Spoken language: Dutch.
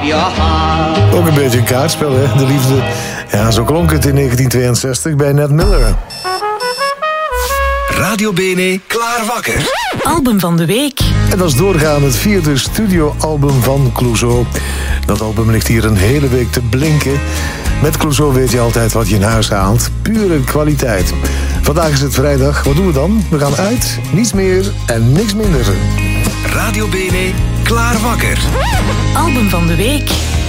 your heart. Ook een beetje een kaartspel, hè? De liefde. Ja, zo klonk het in 1962 bij Ned Miller. Radio Bene, klaar wakker. Album van de week. En dat is doorgaan het 4e studioalbum van Clouseau. Dat album ligt hier een hele week te blinken. Met Clouseau weet je altijd wat je in huis haalt. Pure kwaliteit. Vandaag is het vrijdag. Wat doen we dan? We gaan uit. Niets meer en niks minder. Radio Bene, klaar wakker. Album van de week.